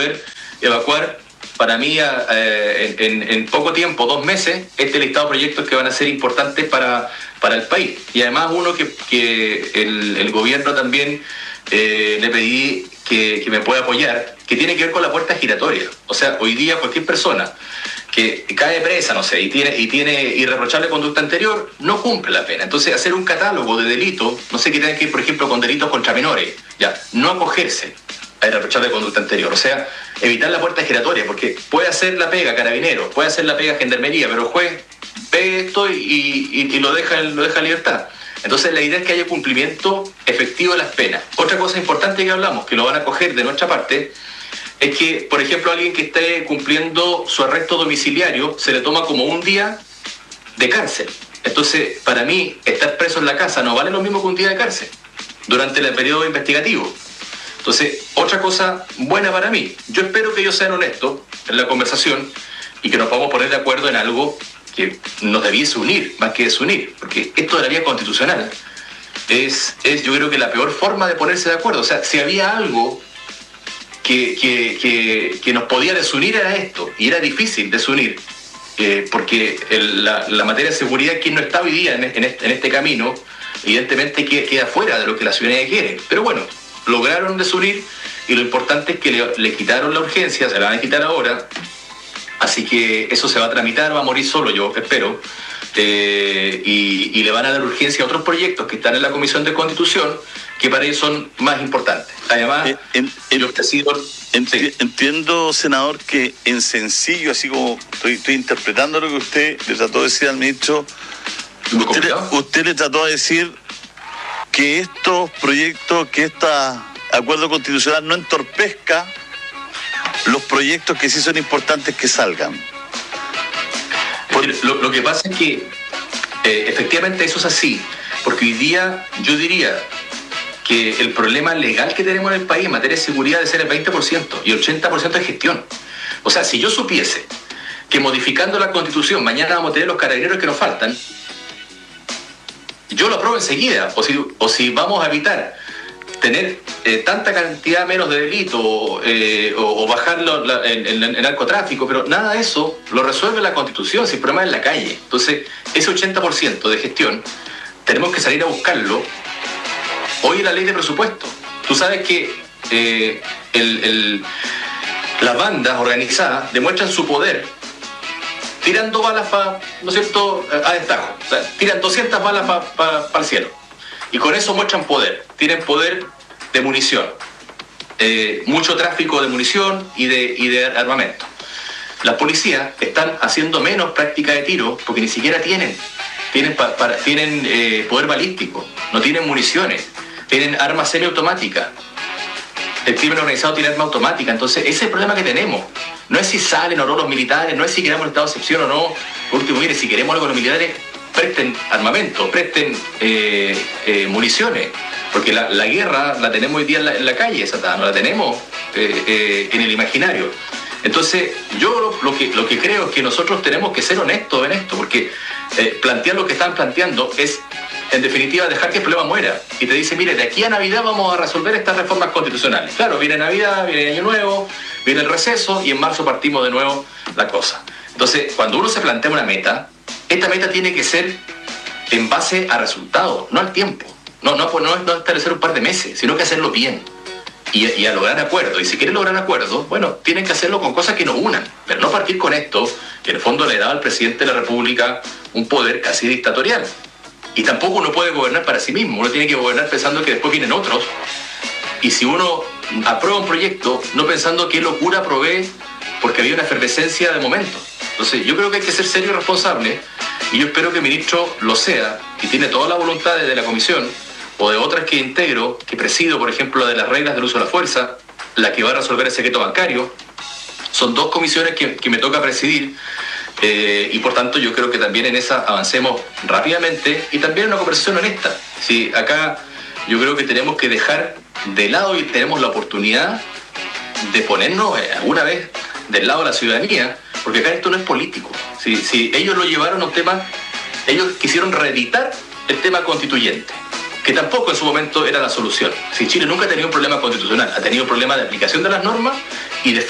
poder evacuar para mí en poco tiempo, 2 meses, este listado de proyectos que van a ser importantes para el país. Y además uno que el gobierno también le pedí que me pueda apoyar, que tiene que ver con la puerta giratoria. O sea, hoy día cualquier persona que cae presa, no sé, y tiene irreprochable conducta anterior, no cumple la pena. Entonces, hacer un catálogo de delitos, no sé, que tengan que ir, por ejemplo, con delitos contra menores, ya, no acogerse a irreprochable conducta anterior. O sea, evitar la puerta giratoria, porque puede hacer la pega Carabineros, puede hacer la pega Gendarmería, pero el juez ve esto y lo deja en libertad. Entonces, la idea es que haya cumplimiento efectivo de las penas. Otra cosa importante que hablamos, que lo van a coger de nuestra parte, es que, por ejemplo, alguien que esté cumpliendo su arresto domiciliario se le toma como un día de cárcel. Entonces, para mí, estar preso en la casa no vale lo mismo que un día de cárcel durante el periodo investigativo. Entonces, otra cosa buena para mí. Yo espero que ellos sean honestos en la conversación y que nos podamos poner de acuerdo en algo que nos debiese unir, más que desunir, porque esto de la vía constitucional es yo creo que la peor forma de ponerse de acuerdo. O sea, si había algo que nos podía desunir era esto, y era difícil desunir, porque la materia de seguridad, quien no está hoy día en este camino, evidentemente queda fuera de lo que la ciudadanía quiere. Pero bueno, lograron desunir, y lo importante es que le quitaron la urgencia, se la van a quitar ahora, así que eso se va a tramitar, va a morir solo, yo espero, y le van a dar urgencia a otros proyectos que están en la Comisión de Constitución, que para ellos son más importantes. Además, entiendo, senador, que en sencillo, así como estoy interpretando lo que usted le trató de decir al ministro, usted le trató de decir que estos proyectos, que este acuerdo constitucional no entorpezca los proyectos que sí son importantes que salgan. Lo que pasa es que efectivamente eso es así, porque hoy día yo diría que el problema legal que tenemos en el país en materia de seguridad debe ser el 20% y el 80% de gestión. O sea, si yo supiese que modificando la Constitución mañana vamos a tener los carabineros que nos faltan, yo lo apruebo enseguida. O si vamos a evitar tener tanta cantidad menos de delitos o bajarlo en narcotráfico, pero nada de eso lo resuelve la Constitución, si el problema es en la calle. Entonces, ese 80% de gestión tenemos que salir a buscarlo hoy en la ley de presupuesto. Tú sabes que las bandas organizadas demuestran su poder tirando balas ¿no es cierto?, a destajo. O sea, tiran 200 balas para el cielo. Y con eso muestran poder. Tienen poder de munición. Mucho tráfico de munición y de armamento. Las policías están haciendo menos práctica de tiro porque ni siquiera tienen poder balístico, no tienen municiones, tienen armas semiautomáticas. El crimen organizado tiene arma automática. Entonces, ese es el problema que tenemos. No es si salen o no los militares, no es si queremos el estado de excepción o no. Por último, mire, si queremos algo con los militares, presten armamento, presten municiones. Porque la guerra la tenemos hoy día en la calle, esa no la tenemos en el imaginario. Entonces, yo lo que creo es que nosotros tenemos que ser honestos en esto, porque plantear lo que están planteando es, en definitiva, dejar que el problema muera. Y te dice, mire, de aquí a Navidad vamos a resolver estas reformas constitucionales. Claro, viene Navidad, viene Año Nuevo, viene el receso, y en marzo partimos de nuevo la cosa. Entonces, cuando uno se plantea una meta, esta meta tiene que ser en base a resultados, no al tiempo. No establecer un par de meses, sino que hacerlo bien. Y a lograr acuerdos. Y si quieren lograr acuerdos, bueno, tienen que hacerlo con cosas que nos unan. Pero no partir con esto, que en el fondo le da al presidente de la República un poder casi dictatorial. Y tampoco uno puede gobernar para sí mismo. Uno tiene que gobernar pensando que después vienen otros. Y si uno aprueba un proyecto, no pensando qué locura aprobé porque había una efervescencia de momento. Entonces, yo creo que hay que ser serio y responsable. Y yo espero que el ministro lo sea y tiene toda la voluntad de la comisión o de otras que integro, que presido, por ejemplo, la de las reglas del uso de la fuerza, la que va a resolver el secreto bancario. Son 2 comisiones que me toca presidir, y por tanto yo creo que también en esa avancemos rápidamente y también una conversación honesta. Sí, acá yo creo que tenemos que dejar de lado y tenemos la oportunidad de ponernos alguna vez del lado de la ciudadanía, porque acá esto no es político. Si ellos lo llevaron a un tema, ellos quisieron reeditar el tema constituyente, que tampoco en su momento era la solución. Si Chile nunca ha tenido un problema constitucional, ha tenido un problema de aplicación de las normas y de